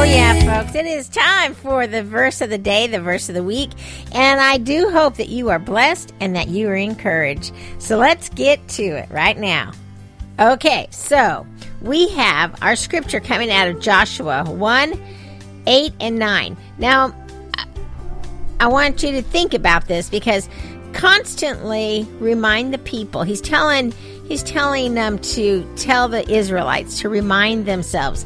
yeah, folks, it is time for the verse of the day, the verse of the week, and I do hope that you are blessed and that you are encouraged. So let's get to it right now. Okay, so we have our scripture coming out of Joshua 1, 8, and 9. Now, I want you to think about this because constantly remind the people. He's telling them to tell the Israelites to remind themselves.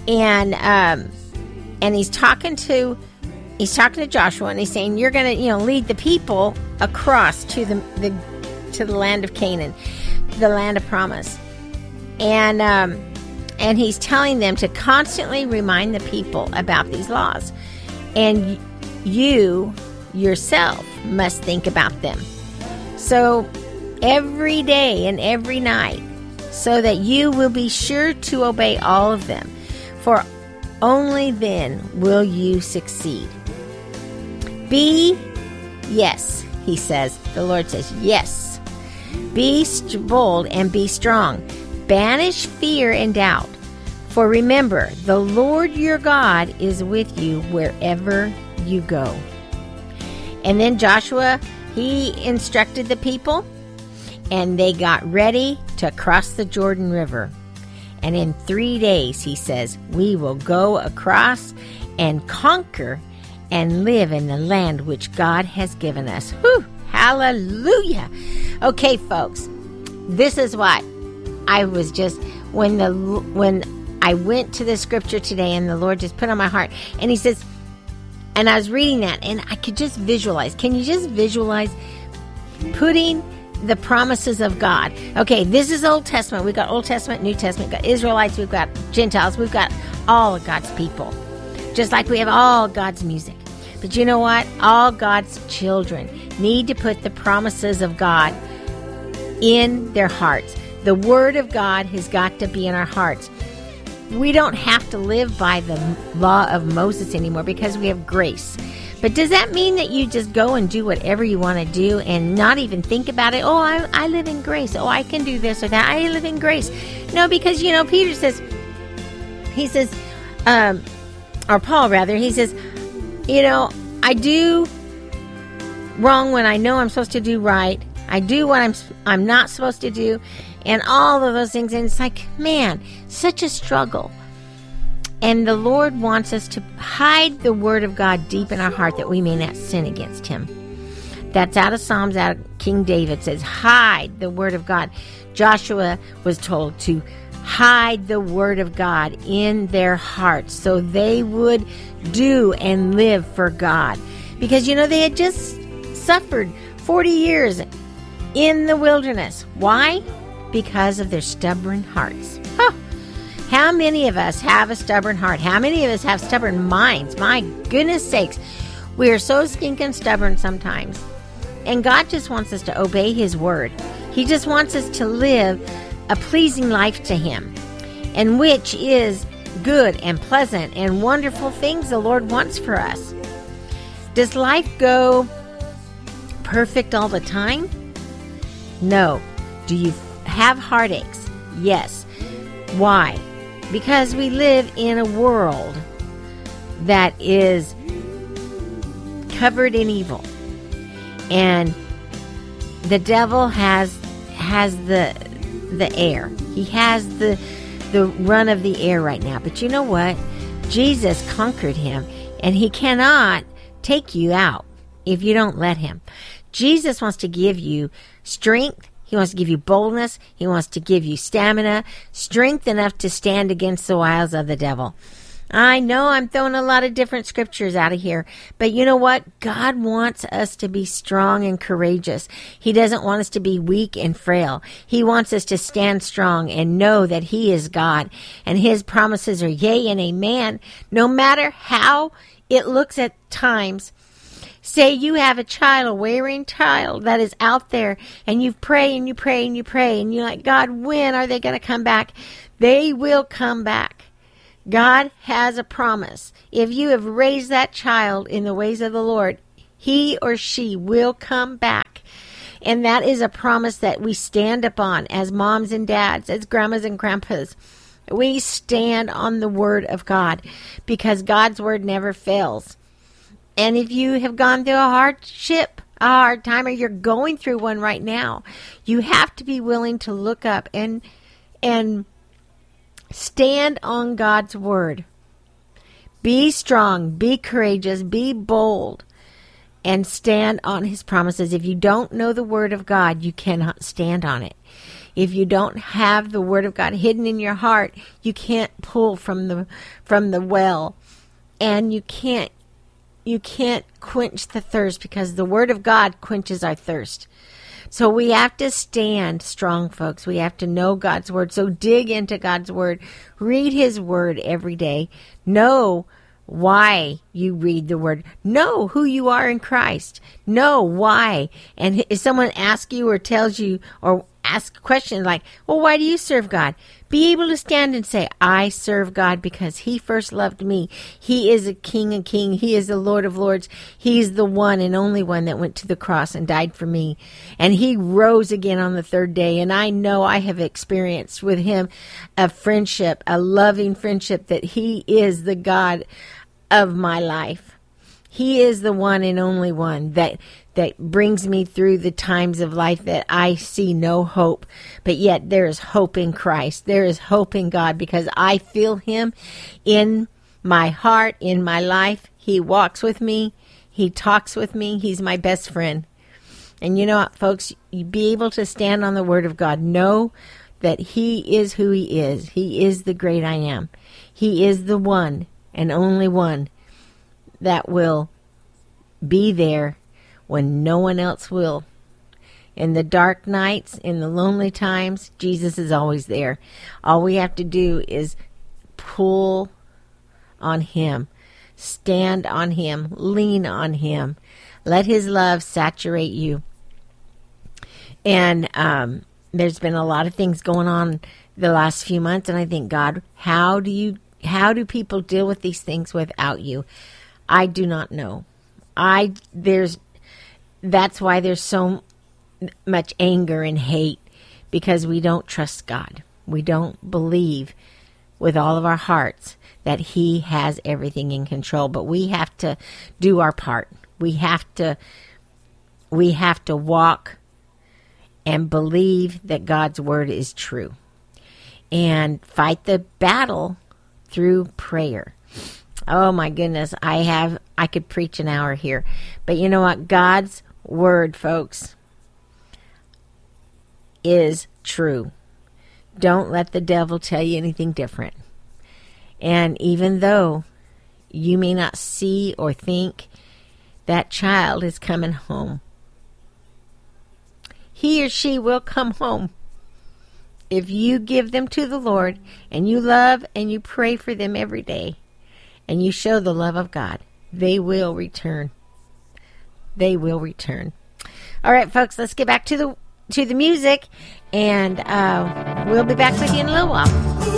And he's talking to Joshua, and he's saying, you're going to, lead the people across to the land of Canaan, the land of promise. And he's telling them to constantly remind the people about these laws. And you yourself must think about them. So every day and every night, so that you will be sure to obey all of them. For only then will you succeed. Yes, he says. The Lord says, yes. Be bold and be strong. Banish fear and doubt. For remember, the Lord your God is with you wherever you go. And then Joshua, he instructed the people, and they got ready to cross the Jordan River. And in 3 days, he says, we will go across and conquer and live in the land which God has given us. Whew, hallelujah. Okay, folks, this is what I was just, when I went to the scripture today and the Lord just put on my heart, and he says, and I was reading that, and I could just visualize. Can you just visualize putting the promises of God? Okay, this is Old Testament. We've got Old Testament, New Testament. We've got Israelites. We've got Gentiles. We've got all of God's people. Just like we have all God's music. But you know what? All God's children need to put the promises of God in their hearts. The Word of God has got to be in our hearts. We don't have to live by the law of Moses anymore because we have grace. But does that mean that you just go and do whatever you want to do and not even think about it? Oh, I live in grace. Oh, I can do this or that. I live in grace. No, because, Peter says, or Paul rather, he says, I do wrong when I know I'm supposed to do right. I do what I'm not supposed to do. And all of those things. And it's like, man, such a struggle. And the Lord wants us to hide the Word of God deep in our heart that we may not sin against Him. That's out of Psalms, out of King David says, hide the Word of God. Joshua was told to hide the Word of God in their hearts so they would do and live for God. Because, they had just suffered 40 years in the wilderness. Why? Because of their stubborn hearts. Huh. How many of us have a stubborn heart? How many of us have stubborn minds? My goodness sakes. We are so stinking stubborn sometimes. And God just wants us to obey His Word. He just wants us to live a pleasing life to Him. And which is good and pleasant and wonderful things the Lord wants for us. Does life go perfect all the time? No. Do you have heartaches? Yes. Why? Because we live in a world that is covered in evil. And the devil has the air. He has the run of the air right now. But you know what? Jesus conquered him, and he cannot take you out if you don't let him. Jesus wants to give you strength. He wants to give you boldness. He wants to give you stamina, strength enough to stand against the wiles of the devil. I know I'm throwing a lot of different scriptures out of here, but you know what? God wants us to be strong and courageous. He doesn't want us to be weak and frail. He wants us to stand strong and know that He is God, and His promises are yea and amen, no matter how it looks at times. Say you have a wayward child that is out there, and you pray and you pray and you pray, and you're like, God, when are they going to come back? They will come back. God has a promise. If you have raised that child in the ways of the Lord, he or she will come back. And that is a promise that we stand upon as moms and dads, as grandmas and grandpas. We stand on the Word of God because God's Word never fails. And if you have gone through a hardship, a hard time, or you're going through one right now, you have to be willing to look up and stand on God's Word. Be strong, be courageous, be bold, and stand on His promises. If you don't know the Word of God, you cannot stand on it. If you don't have the Word of God hidden in your heart, you can't pull from the well, and you can't quench the thirst, because the Word of God quenches our thirst. So we have to stand strong, folks. We have to know God's Word. So dig into God's Word. Read His Word every day. Know why you read the Word. Know who you are in Christ. Know why. And if someone asks you or tells you or ask a question like, well, why do you serve God? Be able to stand and say, I serve God because He first loved me. He is a King of Kings. He is the Lord of Lords. He's the one and only one that went to the cross and died for me. And He rose again on the third day. And I know I have experienced with Him a friendship, a loving friendship, that He is the God of my life. He is the one and only one that brings me through the times of life that I see no hope. But yet there is hope in Christ. There is hope in God because I feel Him in my heart, in my life. He walks with me. He talks with me. He's my best friend. And you know what, folks? You be able to stand on the Word of God. Know that He is who He is. He is the great I am. He is the one and only one that will be there when no one else will. In the dark nights, in the lonely times, Jesus is always there. All we have to do is pull on Him, stand on Him, lean on Him. Let His love saturate you. And there's been a lot of things going on the last few months, and I think, God, how do people deal with these things without you? I do not know. That's why there's so much anger and hate, because we don't trust God. We don't believe with all of our hearts that He has everything in control. But we have to do our part. We have to walk and believe that God's Word is true, and fight the battle through prayer. Oh my goodness, I could preach an hour here. But you know what? God's Word, folks, is true. Don't let the devil tell you anything different. And even though you may not see or think that child is coming home, he or she will come home. If you give them to the Lord and you love and you pray for them every day and you show the love of God, they will return. They will return. All right, folks, let's get back to the music, and we'll be back with you in a little while.